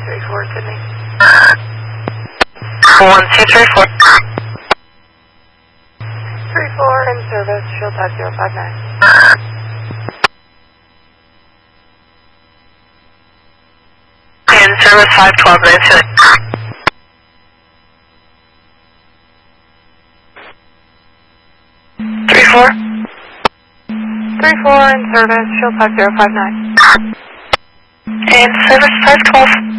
1234, Sydney. 1234. 34 in service, shield type 059. In service 512, Grand Ceiling. 34. 34 in service, shield type 059. In service 512.